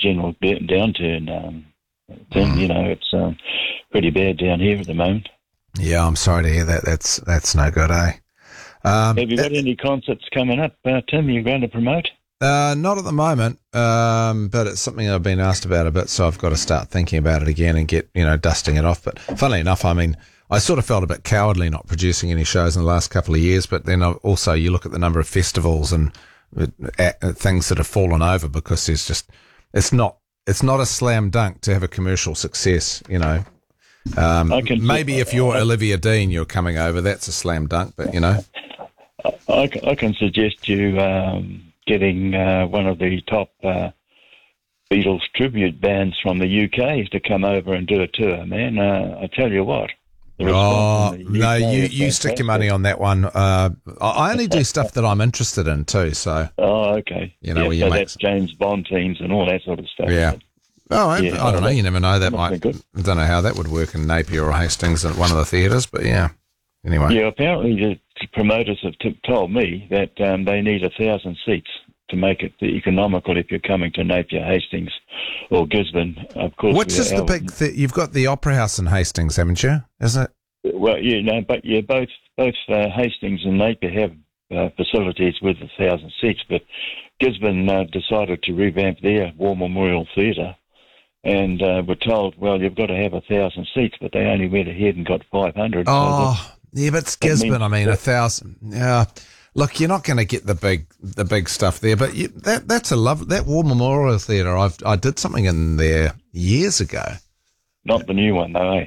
general downturn. It's pretty bad down here at the moment. Yeah, I'm sorry to hear that. That's no good, eh? Have you got any concerts coming up, Tim, you're going to promote? Not at the moment, but it's something I've been asked about a bit, so I've got to start thinking about it again and get, dusting it off. But funnily enough, I mean, I sort of felt a bit cowardly not producing any shows in the last couple of years, but then also you look at the number of festivals and things that have fallen over because it's not a slam dunk to have a commercial success, maybe if you're Olivia Dean, you're coming over, that's a slam dunk, but I can suggest you getting one of the top Beatles tribute bands from the UK to come over and do a tour, man. I tell you what. Oh, no, you stick your money on that one. I only do stuff that I'm interested in too, so. Oh, okay. That's James Bond teams and all that sort of stuff. Yeah. Oh, I don't know. You never know. That might. I don't know how that would work in Napier or Hastings at one of the theatres, but yeah. Anyway. Yeah, apparently the promoters have told me that they need 1,000 seats to make it economical if you're coming to Napier, Hastings, or Gisborne. Of course. Which is the big? You've got the Opera House in Hastings, haven't you? Isn't it? Well, but both Hastings and Napier have facilities with 1,000 seats, but Gisborne decided to revamp their War Memorial Theatre. And were told, well, you've got to have 1,000 seats, but they only went ahead and got 500. Oh, yeah, but it's Gisborne. 1,000. Yeah, look, you're not going to get the big stuff there, but that's a that War Memorial Theatre. I did something in there years ago. Not the new one, though, eh?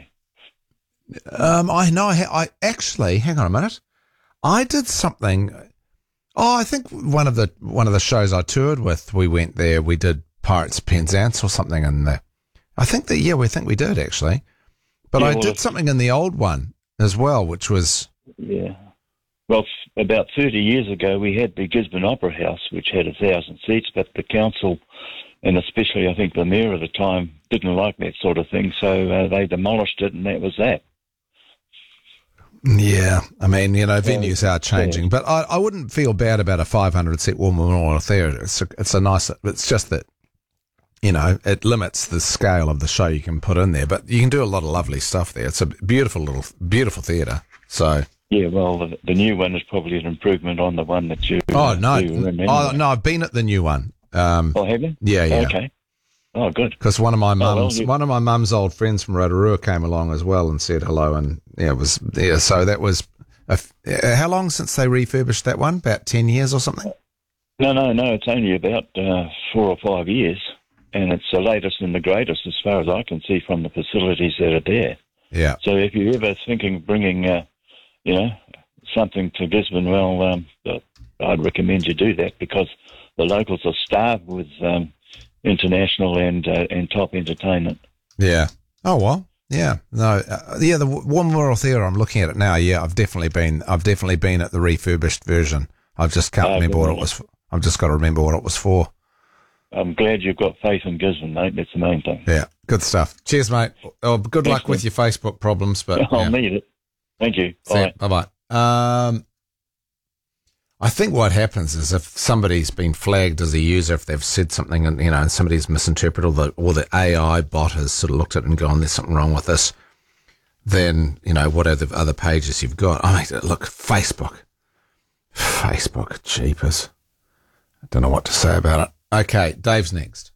I know. I actually, hang on a minute. I did something. Oh, I think one of the shows I toured with, we went there. We did Pirates of Penzance or something in there. I think we think we did actually, but I did something in the old one as well, which was Well, about 30 years ago, we had the Gisborne Opera House, which had 1,000 seats, but the council, and especially I think the mayor at the time, didn't like that sort of thing, so they demolished it, and that was that. Yeah, I mean, venues are changing, but I wouldn't feel bad about a 500-seat War Memorial Theatre. It's a nice. It's just that. It limits the scale of the show you can put in there, but you can do a lot of lovely stuff there. It's a beautiful theatre. So yeah, well, the new one is probably an improvement on the one that you. Oh no! No, I've been at the new one. Have you? Yeah. Okay. Oh, good. Because one of my mum's old friends from Rotorua came along as well and said hello, and So that was how long since they refurbished that one? About 10 years or something? No. It's only about 4 or 5 years. And it's the latest and the greatest as far as I can see from the facilities that are there. Yeah. So if you're ever thinking of bringing, something to Gisborne, well, I'd recommend you do that because the locals are starved with international and top entertainment. Yeah. Oh, well, yeah. No, the War Memorial Theatre, I'm looking at it now. Yeah, I've definitely been at the refurbished version. I just can't remember what it was. I've just got to remember what it was for. I'm glad you've got faith in Gisborne, mate. That's the main thing. Yeah, good stuff. Cheers, mate. Oh, good luck with your Facebook problems. But I'll need it. Thank you. Bye-bye. I think what happens is if somebody's been flagged as a user, if they've said something and somebody's misinterpreted or the AI bot has sort of looked at it and gone, there's something wrong with this, then, what are the other pages you've got? Look, Facebook, jeepers. I don't know what to say about it. Okay, Dave's next.